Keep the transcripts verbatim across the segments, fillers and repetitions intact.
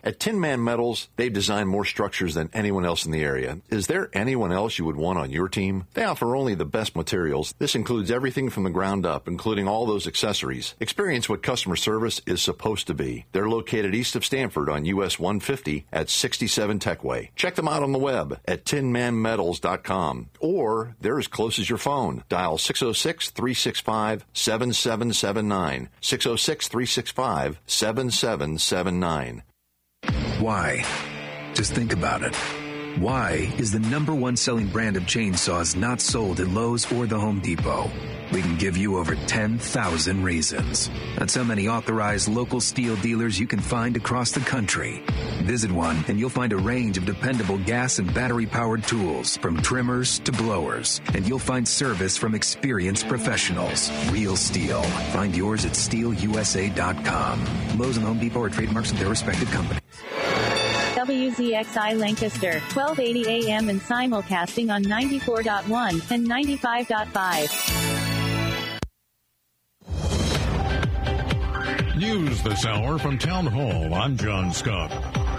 At Tin Man Metals, they've designed more structures than anyone else in the area. Is there anyone else you would want on your team? They offer only the best materials. This includes everything from the ground up, including all those accessories. Experience what customer service is supposed to be. They're located east of Stanford on U S one fifty at sixty-seven Techway. Check them out on the web at tin man metals dot com, or they're as close as your phone. Dial six oh six, three six five, seven seven seven nine. six oh six, three six five, seven seven seven nine. Why? Just think about it. Why is the number one selling brand of chainsaws not sold at Lowe's or the Home Depot? We can give you over ten thousand reasons. That's how many authorized local steel dealers you can find across the country. Visit one and you'll find a range of dependable gas and battery-powered tools, from trimmers to blowers. And you'll find service from experienced professionals. Real STIHL. Find yours at steel u s a dot com. Lowe's and Home Depot are trademarks of their respective companies. W Z X I Lancaster, twelve eighty A M and simulcasting on ninety-four point one and ninety-five point five. News this hour from Town Hall. I'm John Scott.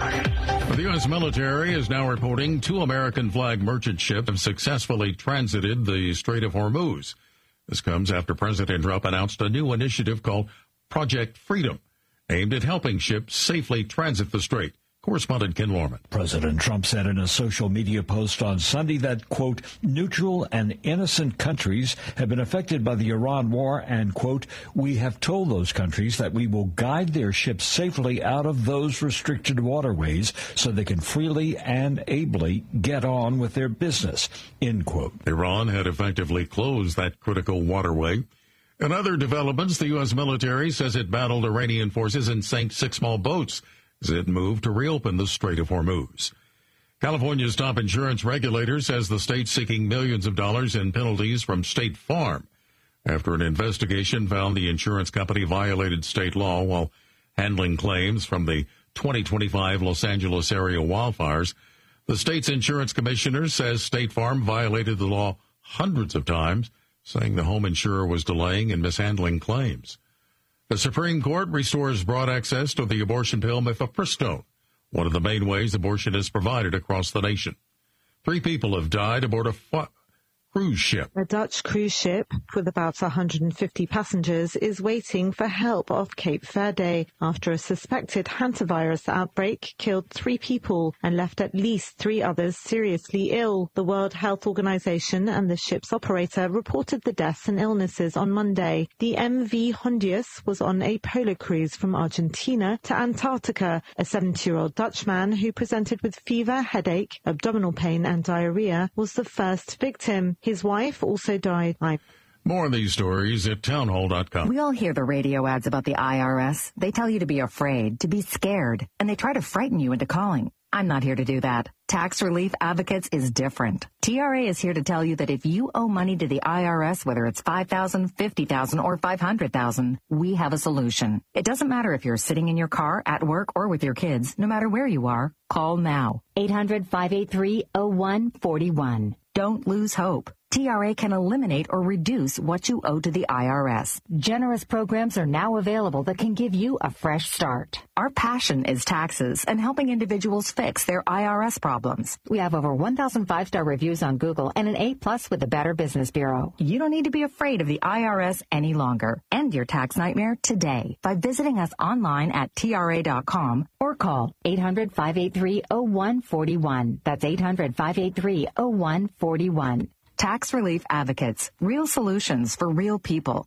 The U S military is now reporting two American flag merchant ships have successfully transited the Strait of Hormuz. This comes after President Trump announced a new initiative called Project Freedom, aimed at helping ships safely transit the strait. Correspondent Ken Lorman. President Trump said in a social media post on Sunday that, quote, neutral and innocent countries have been affected by the Iran war and, quote, we have told those countries that we will guide their ships safely out of those restricted waterways so they can freely and ably get on with their business, end quote. Iran had effectively closed that critical waterway. In other developments, the U S military says it battled Iranian forces and sank six small boats as it moved to reopen the Strait of Hormuz. California's top insurance regulator says the state's seeking millions of dollars in penalties from State Farm after an investigation found the insurance company violated state law while handling claims from the twenty twenty-five Los Angeles area wildfires. The state's insurance commissioner says State Farm violated the law hundreds of times, saying the home insurer was delaying and mishandling claims. The Supreme Court restores broad access to the abortion pill mifepristone, one of the main ways abortion is provided across the nation. Three people have died aboard a fu- cruise ship. A Dutch cruise ship with about one hundred fifty passengers is waiting for help off Cape Verde after a suspected hantavirus outbreak killed three people and left at least three others seriously ill. The World Health Organization and the ship's operator reported the deaths and illnesses on Monday. The M V Hondius was on a polar cruise from Argentina to Antarctica. A seventy-year-old Dutchman who presented with fever, headache, abdominal pain and diarrhea was the first victim. His wife also died. More of these stories at townhall dot com. We all hear the radio ads about the I R S. They tell you to be afraid, to be scared, and they try to frighten you into calling. I'm not here to do that. Tax Relief Advocates is different. T R A is here to tell you that if you owe money to the I R S, whether it's five thousand dollars, fifty thousand dollars, or five hundred thousand dollars, we have a solution. It doesn't matter if you're sitting in your car, at work, or with your kids. No matter where you are, call now. eight hundred, five eight three, oh one four one. Don't lose hope. T R A can eliminate or reduce what you owe to the I R S. Generous programs are now available that can give you a fresh start. Our passion is taxes and helping individuals fix their I R S problems. We have over one thousand five-star reviews on Google and an A plus with the Better Business Bureau. You don't need to be afraid of the I R S any longer. End your tax nightmare today by visiting us online at T R A dot com or call eight hundred, five eight three, oh one four one. That's eight hundred, five eight three, oh one four one. Tax Relief Advocates, real solutions for real people.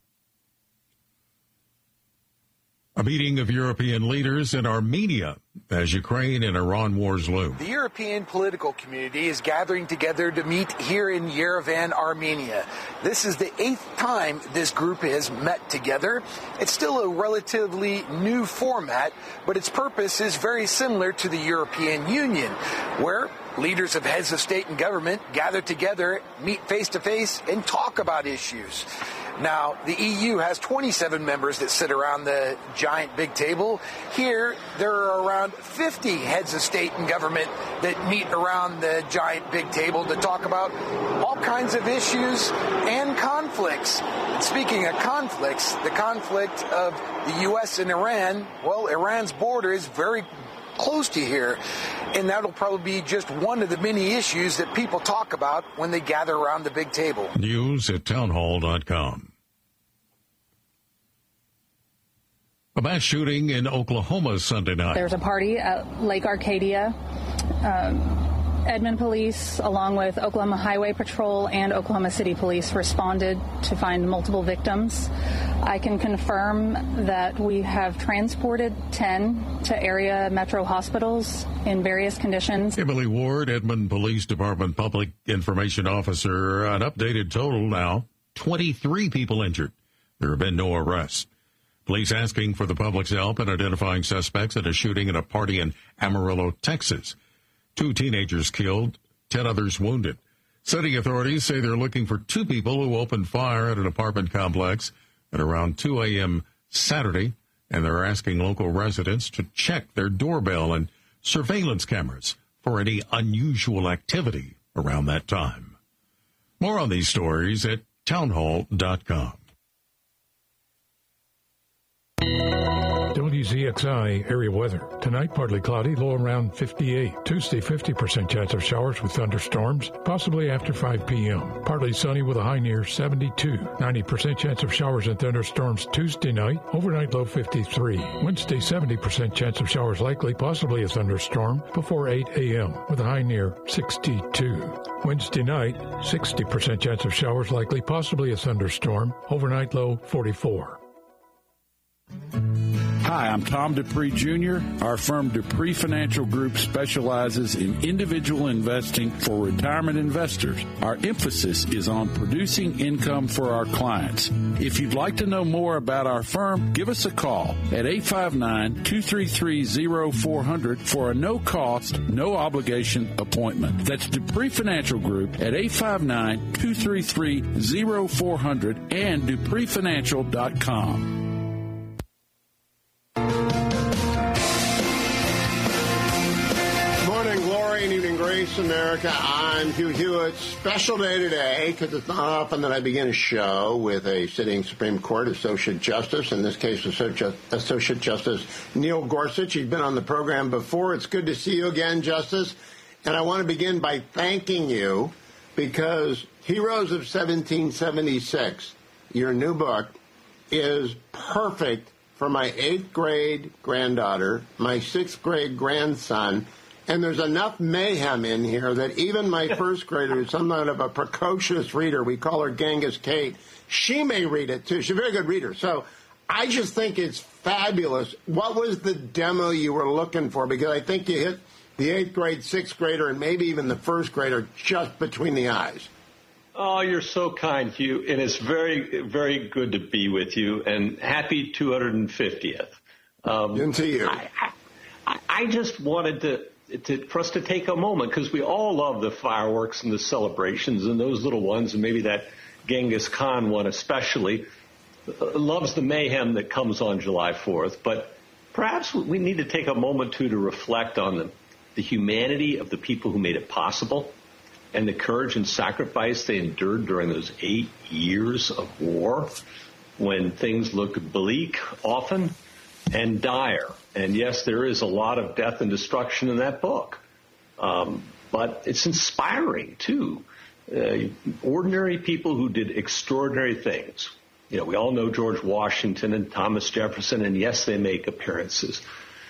A meeting of European leaders in Armenia as Ukraine and Iran wars loom. The European political community is gathering together to meet here in Yerevan, Armenia. This is the eighth time this group has met together. It's still a relatively new format, but its purpose is very similar to the European Union, where leaders of heads of state and government gather together, meet face-to-face, and talk about issues. Now, the E U has twenty-seven members that sit around the giant big table. Here, there are around fifty heads of state and government that meet around the giant big table to talk about all kinds of issues and conflicts. And speaking of conflicts, the conflict of the U S and Iran, well, Iran's border is very close to here. And that'll probably be just one of the many issues that people talk about when they gather around the big table. News at townhall dot com. A mass shooting in Oklahoma Sunday night. There's a party at Lake Arcadia. Um, Edmond Police, along with Oklahoma Highway Patrol and Oklahoma City Police, responded to find multiple victims. I can confirm that we have transported ten to area metro hospitals in various conditions. Emily Ward, Edmond Police Department Public Information Officer. An updated total now, twenty-three people injured. There have been no arrests. Police asking for the public's help in identifying suspects at a shooting at a party in Amarillo, Texas. Two teenagers killed, ten others wounded. City authorities say they're looking for two people who opened fire at an apartment complex at around two a.m. Saturday, and they're asking local residents to check their doorbell and surveillance cameras for any unusual activity around that time. More on these stories at townhall dot com. W Z X I area weather. Tonight, partly cloudy, low around fifty-eight. Tuesday, fifty percent chance of showers with thunderstorms, possibly after five p.m. Partly sunny with a high near seventy-two. ninety percent chance of showers and thunderstorms Tuesday night, overnight low fifty-three. Wednesday, seventy percent chance of showers likely, possibly a thunderstorm, before eight a.m. with a high near sixty-two. Wednesday night, sixty percent chance of showers likely, possibly a thunderstorm, overnight low forty-four. Hi, I'm Tom Dupree Junior Our firm Dupree Financial Group specializes in individual investing for retirement investors. Our emphasis is on producing income for our clients. If you'd like to know more about our firm, give us a call at eight five nine, two three three, zero four zero zero for a no-cost, no-obligation appointment. That's Dupree Financial Group at eight five nine, two three three, zero four zero zero and dupree financial dot com. Grace America. I'm Hugh Hewitt. Special day today because it's not often that I begin a show with a sitting Supreme Court Associate Justice, in this case Associate Justice Neil Gorsuch. He's been on the program before. It's good to see you again, Justice. And I want to begin by thanking you because Heroes of seventeen seventy-six, your new book, is perfect for my eighth grade granddaughter, my sixth grade grandson. And there's enough mayhem in here that even my first grader, who's somewhat of a precocious reader, we call her Genghis Kate, she may read it too. She's a very good reader. So I just think it's fabulous. What was the demo you were looking for? Because I think you hit the eighth grade, sixth grader, and maybe even the first grader just between the eyes. Oh, you're so kind, Hugh. And it's very, very good to be with you. And happy two hundred fiftieth. Um, and to you. I, I, I just wanted to... To, for us to take a moment, because we all love the fireworks and the celebrations and those little ones, and maybe that Genghis Khan one especially, uh, loves the mayhem that comes on July fourth. But perhaps we need to take a moment, too, to reflect on the, the humanity of the people who made it possible and the courage and sacrifice they endured during those eight years of war when things looked bleak often and dire. And yes, there is a lot of death and destruction in that book. Um, but it's inspiring, too. Uh, ordinary people who did extraordinary things. You know, we all know George Washington and Thomas Jefferson, and yes, they make appearances.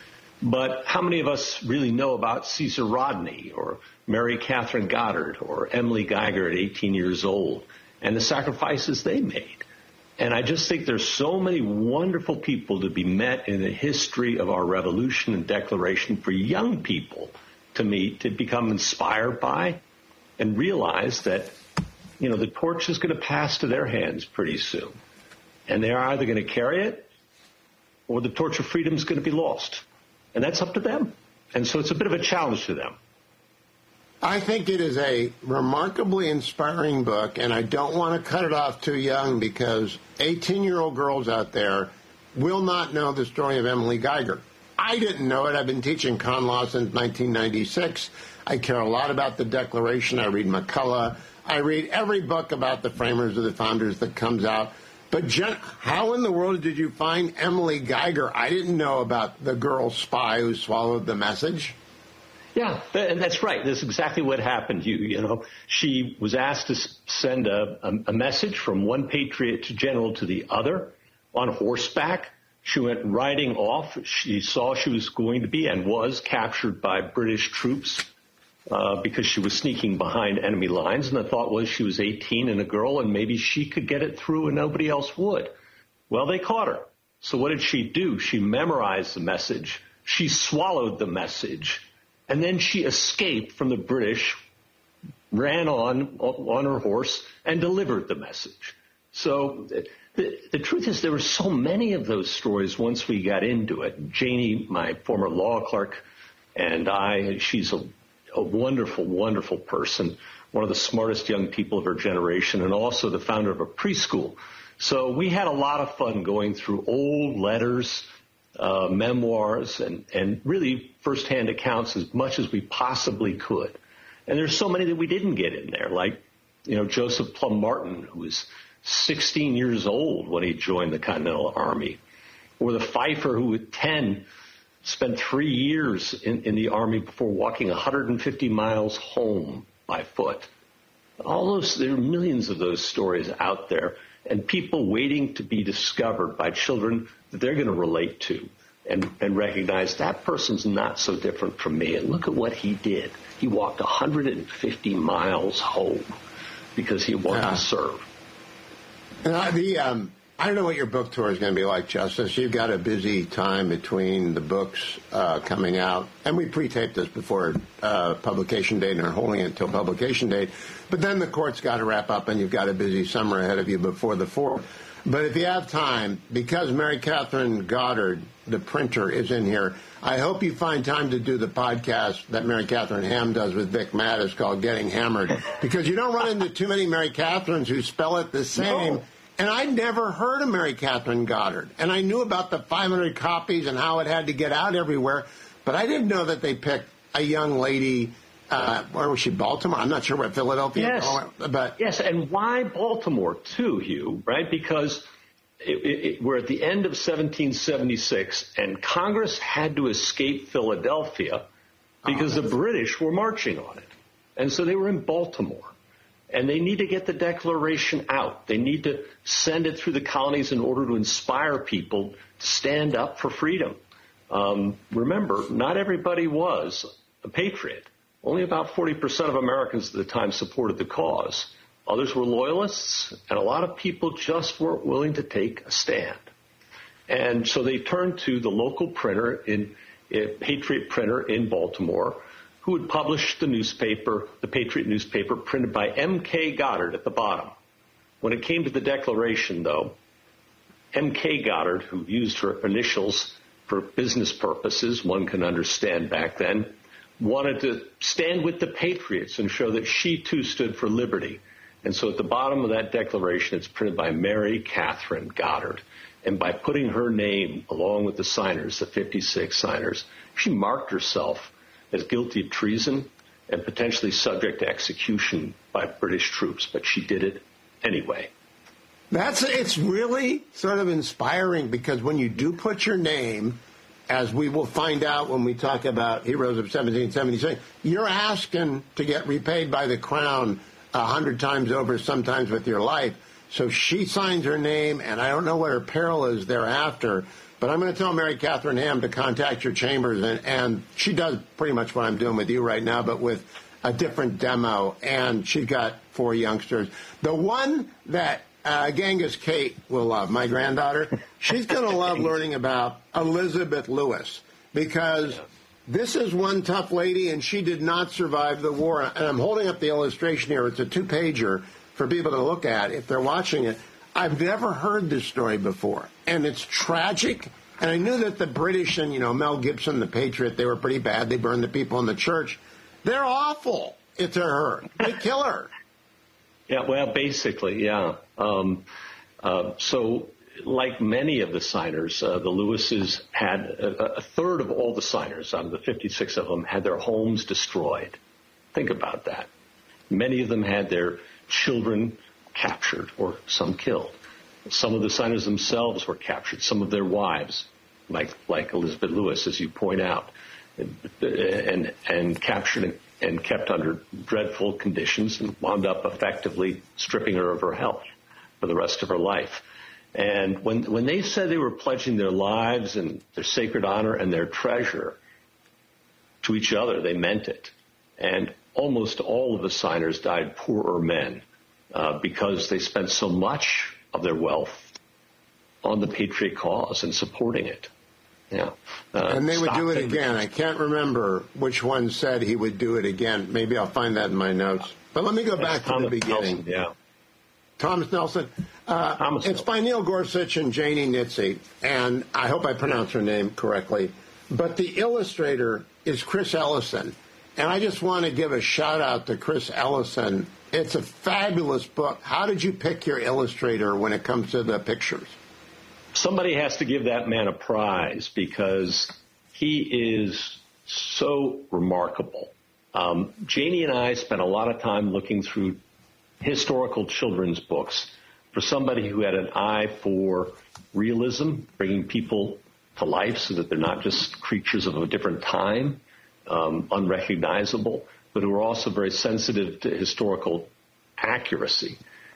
But how many of us really know about Caesar Rodney or Mary Catherine Goddard or Emily Geiger at eighteen years old and the sacrifices they made? And I just think there's so many wonderful people to be met in the history of our revolution and declaration for young people to meet, to become inspired by, and realize that, you know, the torch is going to pass to their hands pretty soon. And they're either going to carry it or the torch of freedom is going to be lost. And that's up to them. And so it's a bit of a challenge to them. I think it is a remarkably inspiring book, and I don't want to cut it off too young because eighteen-year-old girls out there will not know the story of Emily Geiger. I didn't know it. I've been teaching con law since nineteen ninety-six. I care a lot about the Declaration. I read McCullough. I read every book about the framers or the founders that comes out. But Jen, how in the world did you find Emily Geiger? I didn't know about the girl spy who swallowed the message. Yeah, and that's right. That's exactly what happened. You, you know, she was asked to send a, a, a message from one Patriot general to the other on horseback. She went riding off. She saw she was going to be and was captured by British troops uh, because she was sneaking behind enemy lines. And the thought was she was eighteen and a girl, and maybe she could get it through and nobody else would. Well, they caught her. So what did she do? She memorized the message. She swallowed the message. And then she escaped from the British, ran on on her horse, and delivered the message. So the, the truth is there were so many of those stories once we got into it. Janie, my former law clerk, and I, she's a, a wonderful, wonderful person, one of the smartest young people of her generation, and also the founder of a preschool. So we had a lot of fun going through old letters, uh, memoirs, and, and really firsthand accounts as much as we possibly could. And there's so many that we didn't get in there, like, you know, Joseph Plum Martin, who was sixteen years old when he joined the Continental Army, or the Pfeiffer, who at ten spent three years in, in the Army before walking one hundred fifty miles home by foot. All those, there are millions of those stories out there, and people waiting to be discovered by children that they're going to relate to and, and recognize that person's not so different from me. And look at what he did. He walked one hundred fifty miles home because he wanted yeah. to serve. And I, the, um, I don't know what your book tour is going to be like, Justice. You've got a busy time between the books uh, coming out, and we pre-taped this before uh, publication date and are holding it until publication date. But then the court's got to wrap up, and you've got a busy summer ahead of you before the fourth. But if you have time, because Mary Catherine Goddard, the printer, is in here, I hope you find time to do the podcast that Mary Catherine Ham does with Vic Mattis called Getting Hammered, because you don't run into too many Mary Catherines who spell it the same. No. And I'd never heard of Mary Catherine Goddard. And I knew about the five hundred copies and how it had to get out everywhere. But I didn't know that they picked a young lady. Uh, where was she? Baltimore? I'm not sure where Philadelphia. Yes. But yes, and why Baltimore too, Hugh? Right? Because it, it, it, we're at the end of seventeen seventy-six, and Congress had to escape Philadelphia because oh, the British were marching on it, and so they were in Baltimore. And they need to get the Declaration out. They need to send it through the colonies in order to inspire people to stand up for freedom. Um, remember, not everybody was a patriot. Only about forty percent of Americans at the time supported the cause. Others were loyalists, and a lot of people just weren't willing to take a stand. And so they turned to the local printer, in a Patriot printer in Baltimore, who had published the newspaper, the Patriot newspaper, printed by M K Goddard at the bottom. When it came to the Declaration, though, M K Goddard, who used her initials for business purposes, one can understand back then, wanted to stand with the Patriots and show that she, too, stood for liberty. And so at the bottom of that Declaration, it's printed by Mary Catherine Goddard. And by putting her name along with the signers, the fifty-six signers, she marked herself as guilty of treason and potentially subject to execution by British troops, but she did it anyway. That's it's really sort of inspiring, because when you do put your name, as we will find out when we talk about Heroes of seventeen seventy-six, you're asking to get repaid by the crown a hundred times over, sometimes with your life. So she signs her name, and I don't know what her peril is thereafter. But I'm going to tell Mary Catherine Ham to contact your chambers, and, and she does pretty much what I'm doing with you right now, but with a different demo, and she's got four youngsters. The one that uh, Genghis Kate will love, my granddaughter, she's going to love learning about Elizabeth Lewis, because this is one tough lady, and she did not survive the war. And I'm holding up the illustration here. It's a two-pager for people to look at if they're watching it. I've never heard this story before, and it's tragic. And I knew that the British and, you know, Mel Gibson, the Patriot, they were pretty bad. They burned the people in the church. They're awful to her. They kill her. Yeah, well, basically, yeah. Um, uh, so like many of the signers, uh, the Lewises had a, a third of all the signers, out of the fifty-six of them, had their homes destroyed. Think about that. Many of them had their children captured or some killed. Some of the signers themselves were captured, some of their wives, like like Elizabeth Lewis, as you point out, and and, and captured and kept under dreadful conditions and wound up effectively stripping her of her health for the rest of her life. And when when they said they were pledging their lives and their sacred honor and their treasure to each other, they meant it. And almost all of the signers died poorer men uh, because they spent so much of their wealth on the Patriot cause and supporting it. Yeah. Uh, and they would do it again. I can't remember which one said he would do it again. Maybe I'll find that in my notes. But let me go back to the beginning. Nelson, yeah. Thomas Nelson. Uh, Thomas it's by Neil Gorsuch and Janie Nitze, and I hope I pronounce her name correctly. But the illustrator is Chris Ellison. And I just want to give a shout-out to Chris Ellison. It's a fabulous book. How did you pick your illustrator when it comes to the pictures? Somebody has to give that man a prize because he is so remarkable. Um, Janie and I spent a lot of time looking through historical children's books for somebody who had an eye for realism, bringing people to life so that they're not just creatures of a different time, um, unrecognizable, but who are also very sensitive to historical accuracy.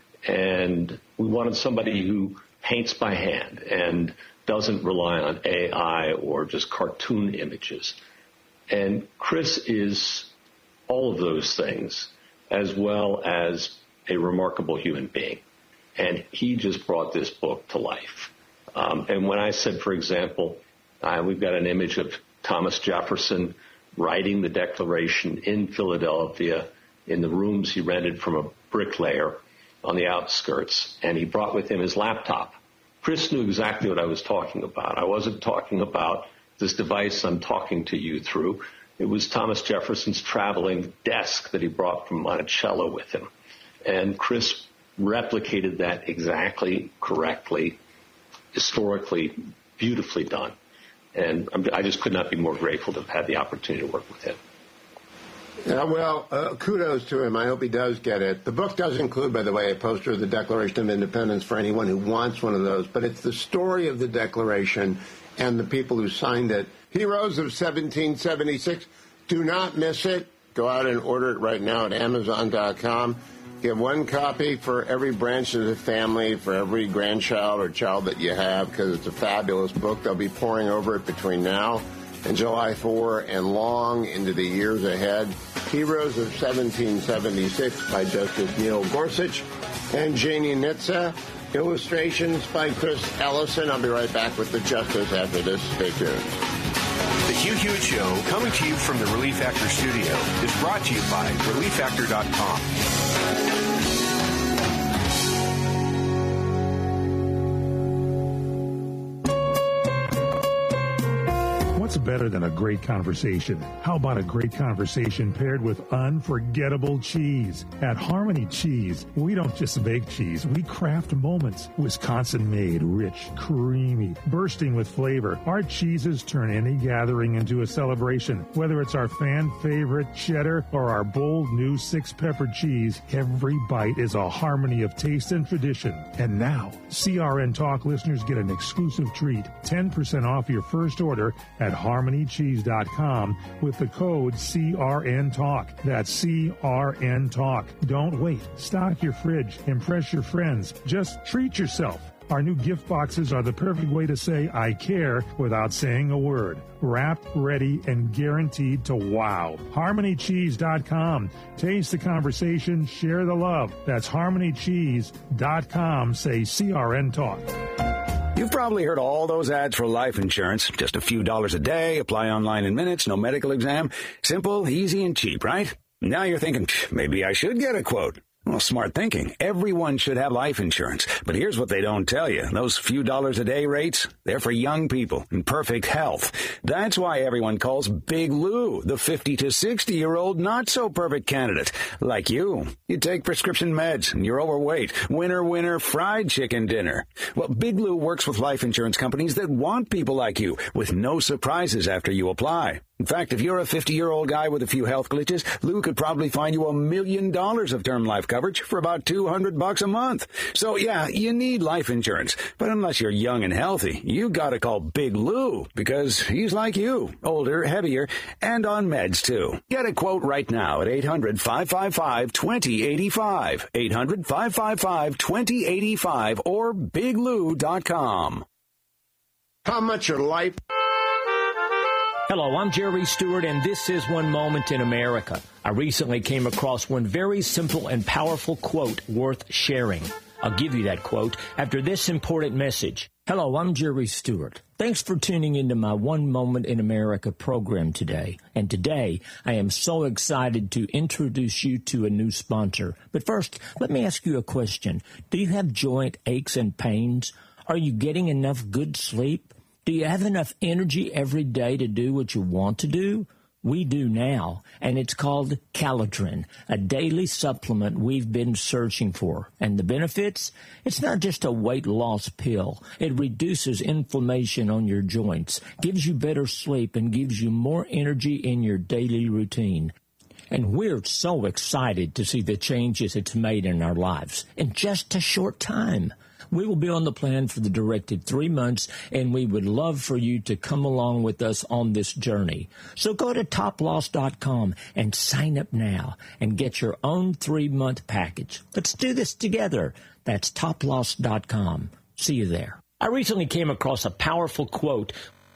And we wanted somebody who paints by hand and doesn't rely on A I or just cartoon images. And Chris is all of those things, as well as a remarkable human being. And he just brought this book to life. Um, and when I said, for example, uh, we've got an image of Thomas Jefferson writing the Declaration in Philadelphia in the rooms he rented from a bricklayer on the outskirts, and he brought with him his laptop. Chris knew exactly what I was talking about. I wasn't talking about this device I'm talking to you through. It was Thomas Jefferson's traveling desk that he brought from Monticello with him. And Chris replicated that exactly correctly, historically, beautifully done. And I'm, I just could not be more grateful to have had the opportunity to work with him. Yeah, well, uh, kudos to him. I hope he does get it. The book does include, by the way, a poster of the Declaration of Independence for anyone who wants one of those. But it's the story of the Declaration and the people who signed it. Heroes of seventeen seventy-six. Do not miss it. Go out and order it right now at Amazon dot com. Get one copy for every branch of the family, for every grandchild or child that you have, because it's a fabulous book. They'll be pouring over it between now and July fourth and long into the years ahead. Heroes of seventeen seventy-six by Justice Neil Gorsuch and Janie Nitze. Illustrations by Chris Ellison. I'll be right back with the Justice after this. Stay tuned. The Hugh Hewitt Show, coming to you from the Relief Factor studio, is brought to you by relief factor dot com. What's better than a great conversation? How about a great conversation paired with unforgettable cheese? At Harmony Cheese, we don't just make cheese, we craft moments. Wisconsin-made, rich, creamy, bursting with flavor. Our cheeses turn any gathering into a celebration. Whether it's our fan-favorite cheddar or our bold new six-pepper cheese, every bite is a harmony of taste and tradition. And now, C R N Talk listeners get an exclusive treat, ten percent off your first order at harmony cheese dot com with the code C R N Talk. That's C R N Talk. Don't wait. Stock your fridge. Impress your friends. Just treat yourself. Our new gift boxes are the perfect way to say I care without saying a word. Wrapped, ready, and guaranteed to wow. harmony cheese dot com. Taste the conversation. Share the love. That's harmony cheese dot com. Say C R N Talk. You've probably heard all those ads for life insurance. Just a few dollars a day, apply online in minutes, no medical exam. Simple, easy, and cheap, right? Now you're thinking, maybe I should get a quote. Well, smart thinking. Everyone should have life insurance. But here's what they don't tell you. Those few dollars a day rates, they're for young people in perfect health. That's why everyone calls Big Lou the fifty to sixty-year-old not-so-perfect candidate. Like you. You take prescription meds and you're overweight. Winner, winner, fried chicken dinner. Well, Big Lou works with life insurance companies that want people like you with no surprises after you apply. In fact, if you're a fifty-year-old guy with a few health glitches, Lou could probably find you a million dollars of term life coverage for about two hundred bucks a month. So, yeah, you need life insurance. But unless you're young and healthy, you gotta call Big Lou, because he's like you, older, heavier, and on meds, too. Get a quote right now at eight hundred, five five five, two zero eight five, eight hundred, five five five, two zero eight five, or big lou dot com. How much your life... Hello, I'm Jerry Stewart, and this is One Moment in America. I recently came across one very simple and powerful quote worth sharing. I'll give you that quote after this important message. Hello, I'm Jerry Stewart. Thanks for tuning into my One Moment in America program today. And today, I am so excited to introduce you to a new sponsor. But first, let me ask you a question. Do you have joint aches and pains? Are you getting enough good sleep? Do you have enough energy every day to do what you want to do? We do now, and it's called Calitrin, a daily supplement we've been searching for. And the benefits? It's not just a weight loss pill. It reduces inflammation on your joints, gives you better sleep, and gives you more energy in your daily routine. And we're so excited to see the changes it's made in our lives in just a short time. We will be on the plan for the directed three months, and we would love for you to come along with us on this journey. So go to top loss dot com and sign up now and get your own three-month package. Let's do this together. That's top loss dot com. See you there. I recently came across a powerful quote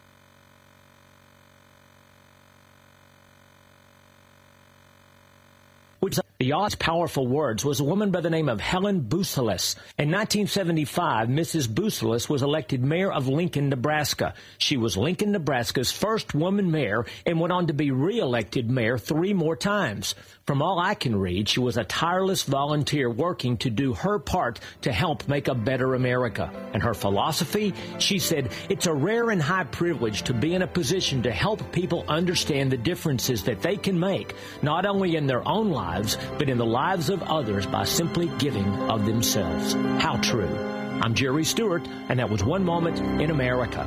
which the author's powerful words was a woman by the name of Helen Boussoulis. In nineteen seventy-five, Missus Boussoulis was elected mayor of Lincoln, Nebraska. She was Lincoln, Nebraska's first woman mayor and went on to be re-elected mayor three more times. From all I can read, she was a tireless volunteer working to do her part to help make a better America. And her philosophy, she said, it's a rare and high privilege to be in a position to help people understand the differences that they can make, not only in their own lives, but in the lives of others by simply giving of themselves. How true. I'm Jerry Stewart, and that was One Moment in America.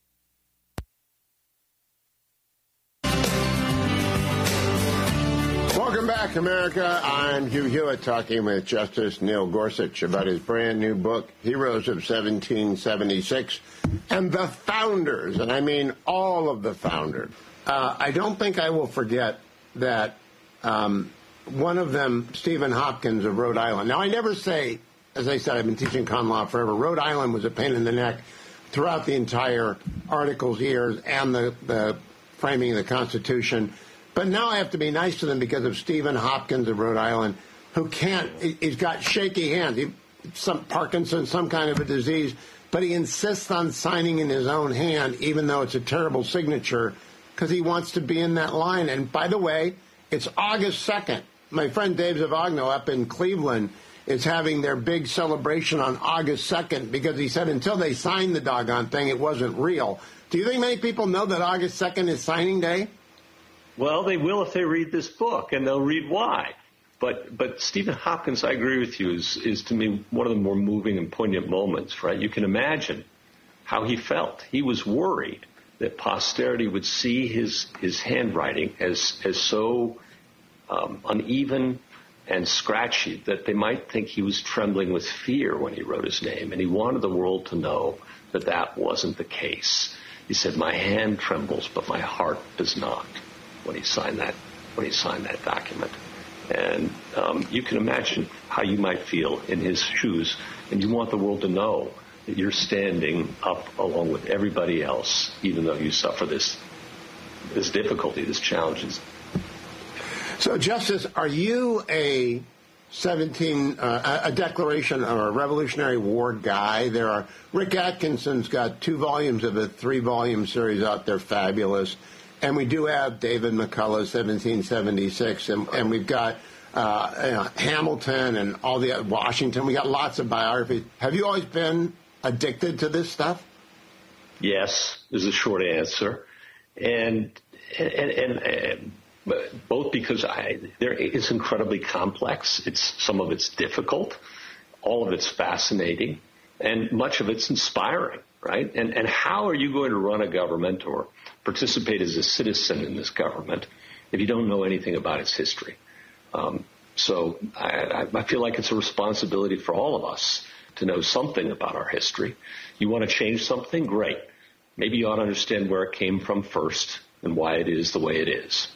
Welcome back, America. I'm Hugh Hewitt talking with Justice Neil Gorsuch about his brand new book, Heroes of seventeen seventy-six, and the founders, and I mean all of the founders. Uh, I don't think I will forget that um, one of them, Stephen Hopkins of Rhode Island. Now, I never say, as I said, I've been teaching con law forever. Rhode Island was a pain in the neck throughout the entire articles years and the, the framing of the Constitution. But now I have to be nice to them because of Stephen Hopkins of Rhode Island, who can't, he's got shaky hands, he, some Parkinson's, some kind of a disease, but he insists on signing in his own hand, even though it's a terrible signature, because he wants to be in that line. And by the way, it's August second. My friend Dave Zavagno up in Cleveland is having their big celebration on August second because he said until they signed the doggone thing, it wasn't real. Do you think many people know that August second is signing day? Well, they will if they read this book, and they'll read why. But but Stephen Hopkins, I agree with you, is, is to me one of the more moving and poignant moments, right? You can imagine how he felt. He was worried that posterity would see his, his handwriting as, as so um, uneven and scratchy that they might think he was trembling with fear when he wrote his name. And he wanted the world to know that that wasn't the case. He said, my hand trembles, but my heart does not, when he signed that, when he signed that document. And um, you can imagine how you might feel in his shoes, and you want the world to know that you're standing up along with everybody else, even though you suffer this this difficulty, this challenge. So, Justice, are you a seventeen, uh, a Declaration or a Revolutionary War guy? There are Rick Atkinson's got two volumes of a three-volume series out there, fabulous. And we do have David McCullough's seventeen seventy-six, and, and we've got uh, you know, Hamilton and all the Washington. We got lots of biographies. Have you always been addicted to this stuff? Yes, is a short answer, and and, and, and both because I there it's incredibly complex. It's some of it's difficult, all of it's fascinating, and much of it's inspiring. Right? And and how are you going to run a government or participate as a citizen in this government if you don't know anything about its history. Um, so I, I feel like it's a responsibility for all of us to know something about our history. You want to change something? Great. Maybe you ought to understand where it came from first and why it is the way it is.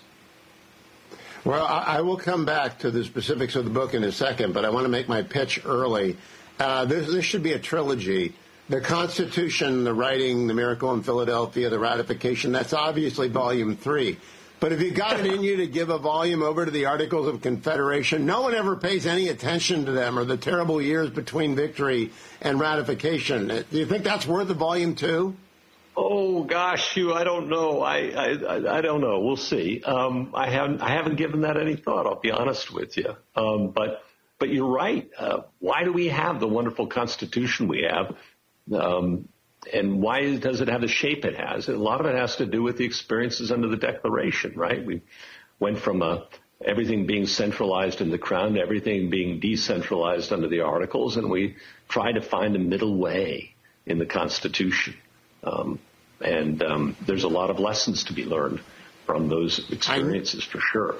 Well, I, I will come back to the specifics of the book in a second, but I want to make my pitch early. Uh, this, this should be a trilogy. The Constitution, the writing, the miracle in Philadelphia, the ratification, that's obviously volume three. But if you got it in you to give a volume over to the Articles of Confederation, no one ever pays any attention to them or the terrible years between victory and ratification. Do you think that's worth a volume two? Oh gosh, Hugh, I don't know. I I, I don't know. We'll see. Um, I haven't I haven't given that any thought. I'll be honest with you. Um, but but you're right. Uh, why do we have the wonderful Constitution we have? Um, and why does it have the shape it has? A lot of it has to do with the experiences under the Declaration, right? We went from a, everything being centralized in the Crown to everything being decentralized under the Articles, and we tried to find a middle way in the Constitution. Um, and um, there's a lot of lessons to be learned from those experiences, I, for sure.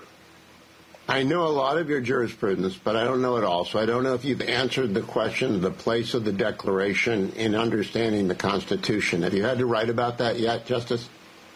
I know a lot of your jurisprudence, but I don't know it all. So I don't know if you've answered the question of the place of the Declaration in understanding the Constitution. Have you had to write about that yet, Justice?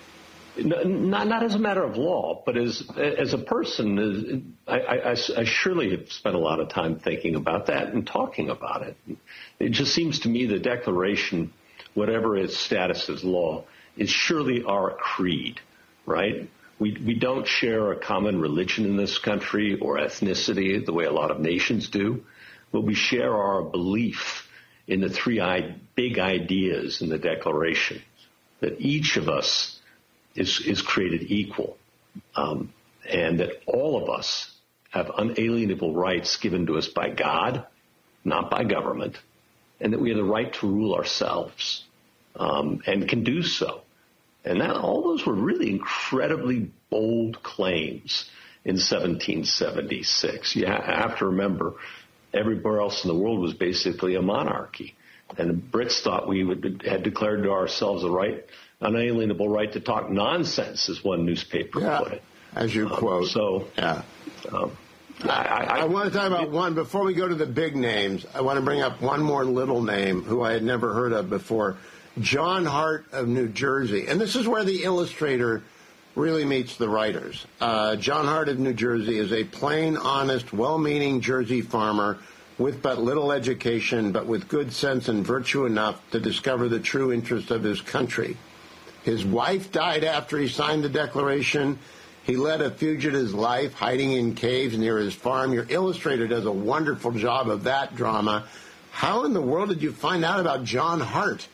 No, not not as a matter of law, but as as a person, I, I, I surely have spent a lot of time thinking about that and talking about it. It just seems to me the Declaration, whatever its status as law, is surely our creed, right? We we don't share a common religion in this country or ethnicity the way a lot of nations do, but we share our belief in the three I- big ideas in the Declaration, that each of us is is created equal, um, and that all of us have unalienable rights given to us by God, not by government, and that we have the right to rule ourselves, um, and can do so. And that, all those were really incredibly bold claims in seventeen seventy-six. You ha- have to remember, everywhere else in the world was basically a monarchy. And the Brits thought we would, had declared to ourselves the right, unalienable right to talk nonsense, as one newspaper yeah, put it. As you um, quote. So, yeah. Um, I, I, I want to talk about one. Before we go to the big names, I want to bring up one more little name who I had never heard of before. John Hart of New Jersey. And this is where the illustrator really meets the writers. Uh, John Hart of New Jersey is a plain, honest, well-meaning Jersey farmer with but little education, but with good sense and virtue enough to discover the true interest of his country. His wife died after he signed the Declaration. He led a fugitive's life, hiding in caves near his farm. Your illustrator does a wonderful job of that drama. How in the world did you find out about John Hart?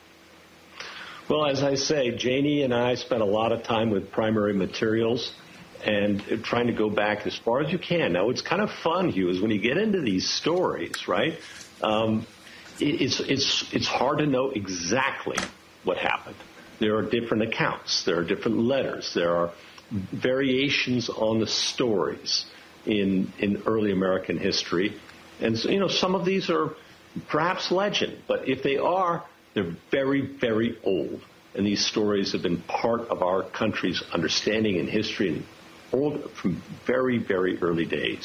Well, as I say, Janie and I spent a lot of time with primary materials and trying to go back as far as you can. Now, what's kind of fun, Hugh, is when you get into these stories, right, um, it, it's, it's, it's hard to know exactly what happened. There are different accounts. There are different letters. There are variations on the stories in, in early American history. And, so, you know, some of these are perhaps legend, but if they are, they're very, very old, and these stories have been part of our country's understanding and history and old from very, very early days.